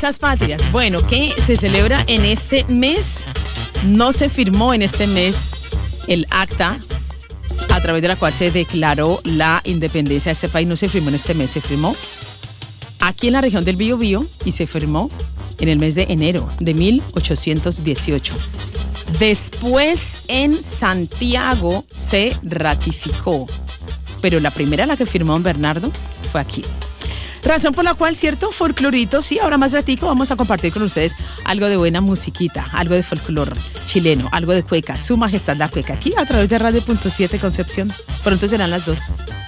Fiestas Patrias. Bueno, ¿qué se celebra en este mes? No se firmó en este mes el acta a través de la cual se declaró la independencia de este país. No se firmó en este mes, se firmó aquí en la región del Biobío y se firmó en el mes de enero de 1818. Después en Santiago se ratificó, pero la primera la que firmó don Bernardo fue aquí. Razón por la cual, cierto, folclorito, sí, ahora más ratico vamos a compartir con ustedes algo de buena musiquita, algo de folclor chileno, algo de cueca, Su Majestad la Cueca, aquí a través de Radio.7 Concepción. Pronto serán las 2.